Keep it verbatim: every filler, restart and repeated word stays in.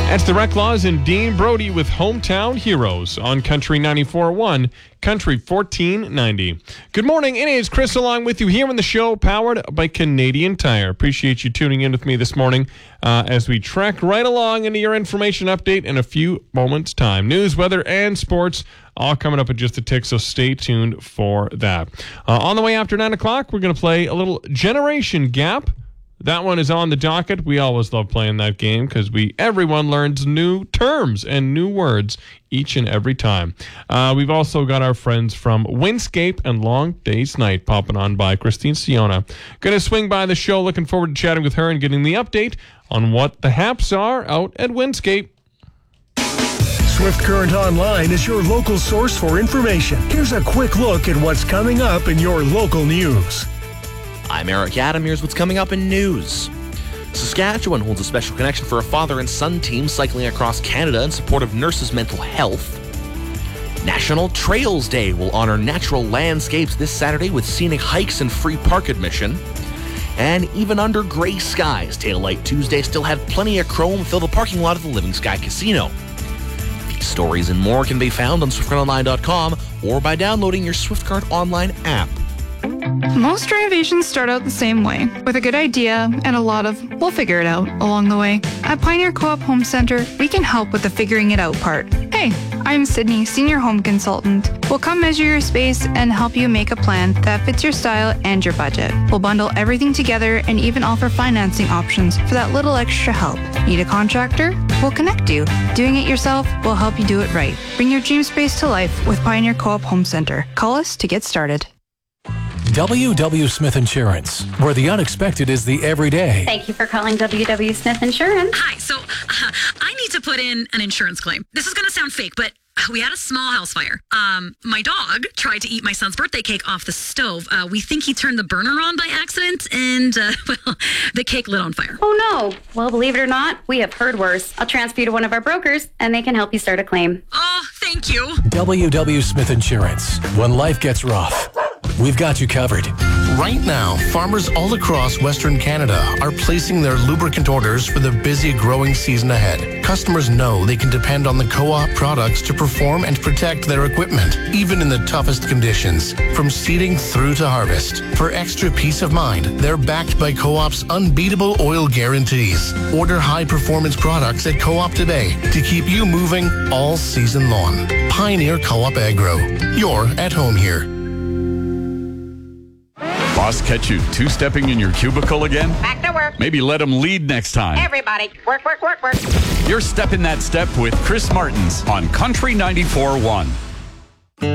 That's the Reclaws and Dean Brody with Hometown Heroes on Country ninety-four point one, Country fourteen ninety. Good morning. It is Chris along with you here on the show, powered by Canadian Tire. Appreciate you tuning in with me this morning uh, as we trek right along into your information update in a few moments' time. News, weather, and sports all coming up in just a tick, so stay tuned for that. Uh, on the way after nine o'clock, we're going to play a little Generation Gap. That one is on the docket. We always love playing that game because we everyone learns new terms and new words each and every time. Uh, we've also got our friends from Windscape and Long Days Night popping on by. Christine Siona. Going to swing by the show. Looking forward to chatting with her and getting the update on what the haps are out at Windscape. Swift Current Online is your local source for information. Here's a quick look at what's coming up in your local news. I'm Eric Adam. Here's what's coming up in news. Saskatchewan holds a special connection for a father and son team cycling across Canada in support of nurses' mental health. National Trails Day will honor natural landscapes this Saturday with scenic hikes and free park admission. And even under gray skies, Taillight Tuesday still had plenty of chrome fill the parking lot of the Living Sky Casino. These stories and more can be found on swift current online dot com or by downloading your Swift Current Online app. Most renovations start out the same way, with a good idea and a lot of we'll figure it out along the way. At Pioneer Co-op Home Center, we can help with the figuring it out part. Hey, I'm Sydney, Senior Home Consultant. We'll come measure your space and help you make a plan that fits your style and your budget. We'll bundle everything together and even offer financing options for that little extra help. Need a contractor? We'll connect you. Doing it yourself will help you do it right. Bring your dream space to life with Pioneer Co-op Home Center. Call us to get started. W W. Smith Insurance, where the unexpected is the everyday. Thank you for calling W W. Smith Insurance. Hi, so uh, I need to put in an insurance claim. This is going to sound fake, but we had a small house fire. Um, my dog tried to eat my son's birthday cake off the stove. Uh, we think he turned the burner on by accident, and, uh, well, the cake lit on fire. Oh, no. Well, believe it or not, we have heard worse. I'll transfer you to one of our brokers, and they can help you start a claim. Oh, thank you. W W. Smith Insurance. When life gets rough, we've got you covered. Right now, farmers all across Western Canada are placing their lubricant orders for the busy growing season ahead. Customers know they can depend on the Co-op products to perform and protect their equipment, even in the toughest conditions, from seeding through to harvest. For extra peace of mind, they're backed by Co-op's unbeatable oil guarantees. Order high-performance products at Co-op today to keep you moving all season long. Pioneer Co-op Agro. You're at home here. Boss catch you two-stepping in your cubicle again? Back to work. Maybe let him lead next time. Everybody, work, work, work, work. You're stepping that step with Chris Martins on Country ninety-four point one.